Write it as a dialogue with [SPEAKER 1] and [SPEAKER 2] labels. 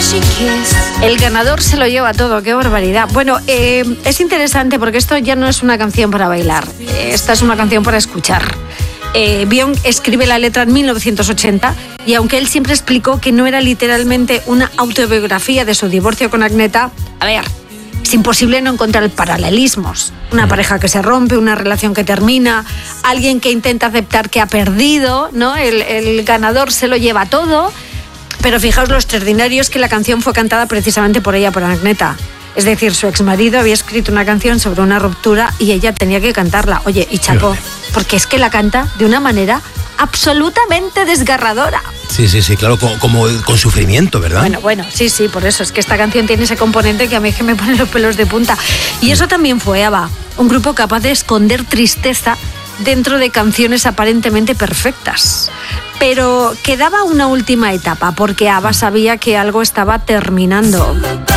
[SPEAKER 1] El ganador se lo lleva todo, qué barbaridad. Bueno, es interesante porque esto ya no es una canción para bailar, esta es una canción para escuchar. Björk escribe la letra en 1980 y aunque él siempre explicó que no era literalmente una autobiografía de su divorcio con Agneta, a ver, es imposible no encontrar paralelismos. Una pareja que se rompe, una relación que termina, alguien que intenta aceptar que ha perdido, ¿no? El ganador se lo lleva todo, pero fijaos lo extraordinario es que la canción fue cantada precisamente por ella, por Agneta. Es decir, su exmarido había escrito una canción sobre una ruptura y ella tenía que cantarla. Oye, y chapó, porque es que la canta de una manera absolutamente desgarradora.
[SPEAKER 2] Sí, claro, como con sufrimiento, ¿verdad?
[SPEAKER 1] Bueno, sí, por eso. Es que esta canción tiene ese componente que a mí es que me pone los pelos de punta. Y eso también fue ABBA, un grupo capaz de esconder tristeza dentro de canciones aparentemente perfectas. Pero quedaba una última etapa, porque ABBA sabía que algo estaba terminando.